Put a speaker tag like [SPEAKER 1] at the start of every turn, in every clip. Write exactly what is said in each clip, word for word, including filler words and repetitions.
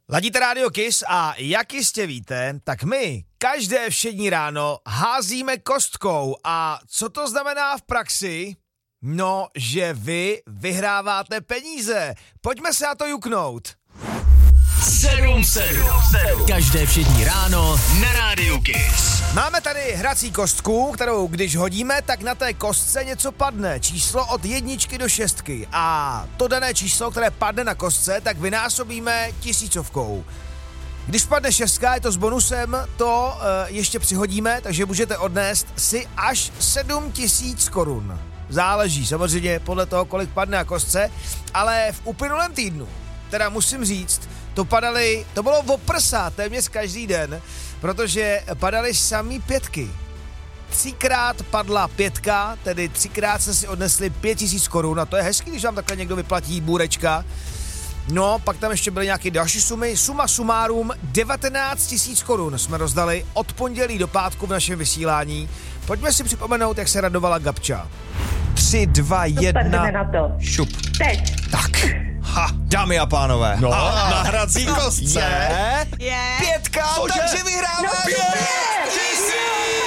[SPEAKER 1] Ladíte Rádio Kiss a jak jistě víte, tak my každé všední ráno házíme kostkou. A co to znamená v praxi? No, že vy vyhráváte peníze. Pojďme se na to juknout.
[SPEAKER 2] sedm sedm. Každé všední ráno na Rádiu Kiss.
[SPEAKER 1] Máme tady hrací kostku, kterou když hodíme, tak na té kostce něco padne. Číslo od jedničky do šestky. A to dané číslo, které padne na kostce, tak vynásobíme tisícovkou. Když padne šestka, je to s bonusem, to e, ještě přihodíme, takže můžete odnést si až sedm tisíc korun. Záleží samozřejmě podle toho, kolik padne na kostce, ale v uplynulém týdnu, teda musím říct, to padaly, to bylo o prsa téměř každý den, protože padaly samý pětky. Třikrát padla pětka, tedy třikrát se si odnesli pět tisíc korun a to je hezký, když vám takhle někdo vyplatí bůrečka. No, pak tam ještě byly nějaké další sumy. Suma sumárum devatenáct tisíc korun jsme rozdali od pondělí do pátku v našem vysílání. Pojďme si připomenout, jak se radovala Gabča. Tři, dva, jedna, šup.
[SPEAKER 3] Teď.
[SPEAKER 1] Tak. Ha, dámy a pánové.
[SPEAKER 4] No,
[SPEAKER 1] ha,
[SPEAKER 4] na hrací kostce.
[SPEAKER 1] Je.
[SPEAKER 3] Je.
[SPEAKER 1] Pětka,
[SPEAKER 4] Cože?
[SPEAKER 1] takže vyhrává
[SPEAKER 3] No,
[SPEAKER 1] pět
[SPEAKER 3] pět.
[SPEAKER 1] tisíc.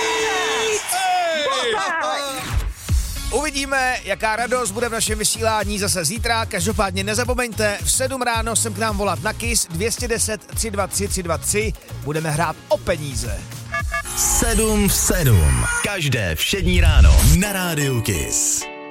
[SPEAKER 1] Uvidíme, jaká radost bude v našem vysílání zase zítra. Každopádně nezapomeňte, v sedm ráno sem k nám volat na Kiss dvě jedna nula tři dva tři tři dva tři. Budeme hrát o peníze.
[SPEAKER 2] sedm sedm. Každé všední ráno na Rádiu Kiss.